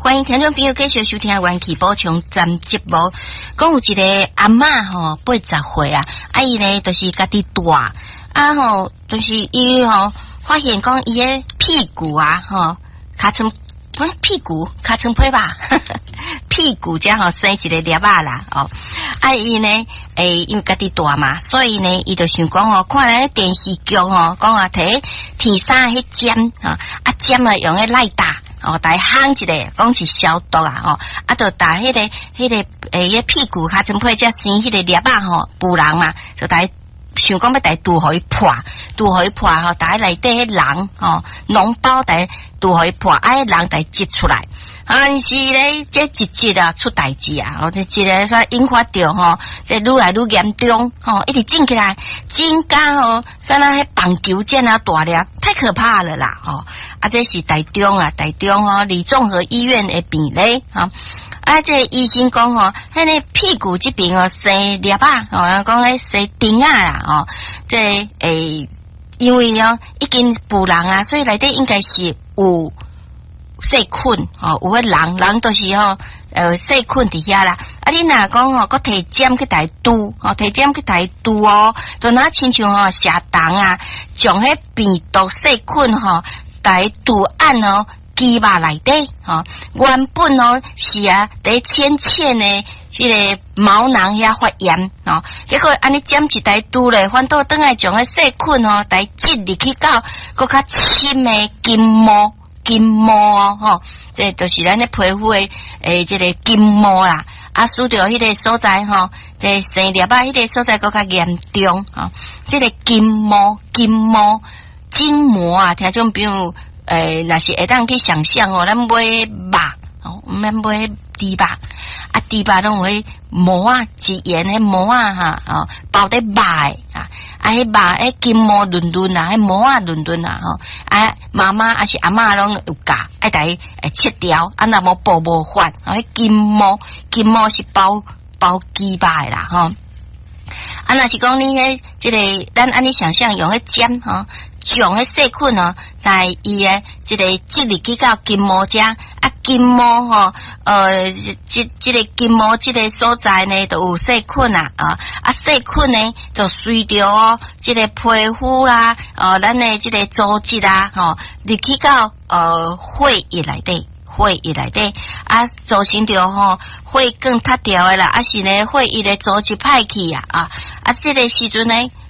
欢迎听众朋友继续收听元气补充站节目。讲有一个阿嬷吼，80岁啊，伊呢就是家己大啊吼，就是伊吼发现讲伊个屁股啊吼，屁股尻川皮吧，屁股这吼生一个粒仔啦哦。伊呢因为家己大嘛，所以呢伊就想讲哦，看咧电视剧哦，讲啊摕天生迄针啊针啊用迄赖打。哦，大夯一个，讲是消毒啊，哦，就打迄个屁股尻川皮只生迄个粒仔吼，补人嘛，就大想讲要大拄互伊破吼，大内底迄人吼，脓包大拄互伊破，人大挤出来，但是咧这一挤啊出代志啊，这一个说引发着吼，这愈来愈严重吼，一直整起来，整甲吼，敢若迄棒球这样大粒，太可怕了啦吼。这是台中吼李综合医院的病例哈。这医生讲吼，迄个屁股这边哦生粒仔，哦，讲迄生钉仔啦，哦，这因为哦已经补人啊，所以内底应该是有细菌哦，有个人都是吼细菌伫遐啦。你若讲吼，佮摕针去来拄，摕针去来拄哦，就若亲像吼下重啊，将迄病毒细菌吼。在肚按哦，肌肉内底吼，原本哦是啊，在浅浅的这个毛囊遐发炎哦，结果安尼针一台拄咧，反倒转来将个细菌哦，来挤入去到搁较深的筋膜哦，吼，这就是咱的皮肤的这个筋膜啦，使着迄个所在吼，这生粒仔迄个所在搁较严重吼，这个筋膜筋膜啊，听众朋友，若是会当去想象哦，咱买肉哦，咱买猪肉，猪肉拢有迄膜啊，一圆迄膜啊哈，哦，包在肉诶啊，迄肉迄筋膜润润啊，迄膜啊润润啊，吼，妈妈还是阿嬷拢有教，爱来切掉，若无补无法，迄筋膜是包肌肉诶啦，吼。若是讲你迄这个，咱安尼想象用迄针吼，将迄细菌哦，在伊诶这个挤入去到筋膜遮，筋膜吼，这个筋膜这个所在呢，都有细菌啊，细菌呢，就随着哦，这个皮肤啦，咱的这个组织啊，吼，入去到血液内底。造成着吼血管塌掉的啦，是呢血液的组织歹去啊，这个时阵呢。